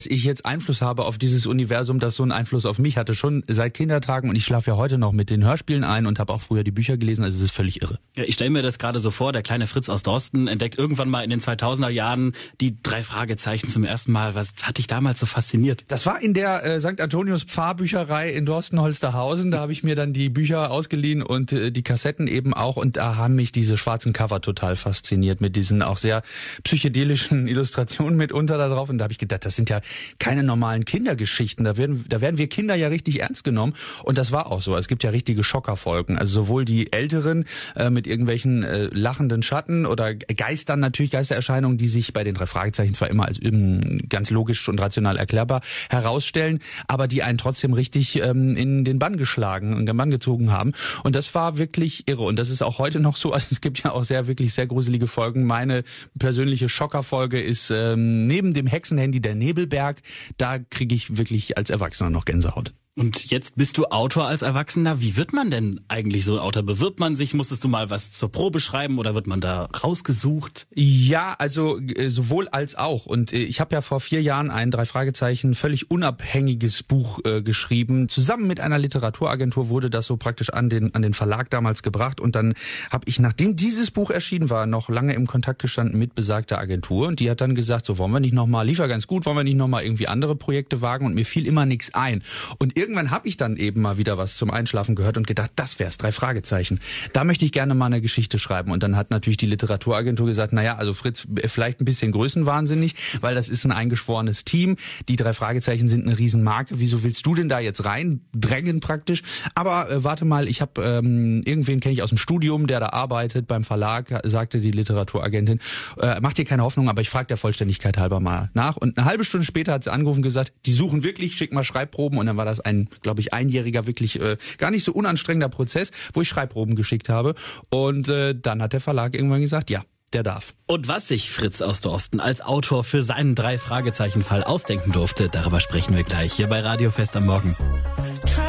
ich jetzt Einfluss habe auf dieses Universum, das so einen Einfluss auf mich hatte, schon seit Kindertagen, und ich schlafe ja heute noch mit den Hörspielen ein und habe auch früher die Bücher gelesen, also es ist völlig irre. Ja, ich stelle mir das gerade so vor, der kleine Fritz aus Dorsten entdeckt irgendwann mal in den 2000er Jahren die 3 Fragezeichen zum ersten Mal. Was hat dich damals so fasziniert? Das war in der St. Antonius Pfarrbücherei in Dorsten-Holsterhausen, da habe ich mir dann die Bücher ausgeliehen und die Kassetten eben auch, und da haben mich diese schwarzen Cover total fasziniert mit diesen auch sehr psychedelischen Illustrationen mitunter da drauf, und da habe ich gedacht, das sind ja keine normalen Kindergeschichten. Da werden wir Kinder ja richtig ernst genommen. Und das war auch so. Es gibt ja richtige Schockerfolgen. Also sowohl die Älteren mit irgendwelchen lachenden Schatten oder Geistern, natürlich Geistererscheinungen, die sich bei den 3 Fragezeichen zwar immer als ganz logisch und rational erklärbar herausstellen, aber die einen trotzdem richtig in den Bann gezogen haben. Und das war wirklich irre. Und das ist auch heute noch so. Also es gibt ja auch wirklich sehr gruselige Folgen. Meine persönliche Schockerfolge ist neben dem Hexenhandy der Nebelberg. Da kriege ich wirklich als Erwachsener noch Gänsehaut. Und jetzt bist du Autor als Erwachsener. Wie wird man denn eigentlich so ein Autor? Bewirbt man sich? Musstest du mal was zur Probe schreiben oder wird man da rausgesucht? Ja, also sowohl als auch. Und ich habe ja vor 4 Jahren ein 3 Fragezeichen völlig unabhängiges Buch geschrieben. Zusammen mit einer Literaturagentur wurde das so praktisch an den Verlag damals gebracht. Und dann habe ich, nachdem dieses Buch erschienen war, noch lange im Kontakt gestanden mit besagter Agentur. Und die hat dann gesagt, so wollen wir nicht nochmal, lief ja ganz gut, wollen wir nicht nochmal irgendwie andere Projekte wagen? Und mir fiel immer nichts ein. Und irgendwann habe ich dann eben mal wieder was zum Einschlafen gehört und gedacht, das wär's, 3 Fragezeichen. Da möchte ich gerne mal eine Geschichte schreiben. Und dann hat natürlich die Literaturagentur gesagt, naja, also Fritz, vielleicht ein bisschen größenwahnsinnig, weil das ist ein eingeschworenes Team. Die 3 Fragezeichen sind eine Riesenmarke. Wieso willst du denn da jetzt reindrängen praktisch? Aber warte mal, ich habe irgendwen kenne ich aus dem Studium, der da arbeitet beim Verlag, sagte die Literaturagentin. Mach dir keine Hoffnung, aber ich frage der Vollständigkeit halber mal nach. Und eine halbe Stunde später hat sie angerufen und gesagt, die suchen wirklich, schick mal Schreibproben. Und dann war das ein, glaube ich, einjähriger, wirklich gar nicht so unanstrengender Prozess, wo ich Schreibproben geschickt habe. Und dann hat der Verlag irgendwann gesagt, ja, der darf. Und was sich Fritz aus Dorsten als Autor für seinen 3 Fragezeichen Fall ausdenken durfte, darüber sprechen wir gleich hier bei Radio Fest am Morgen.